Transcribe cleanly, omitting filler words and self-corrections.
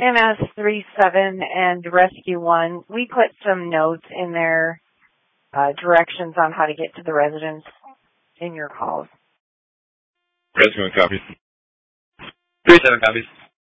MS37 and Rescue 1, we put some notes in there, directions on how to get to the residence in your calls. Rescue 1 copies. 37 copies.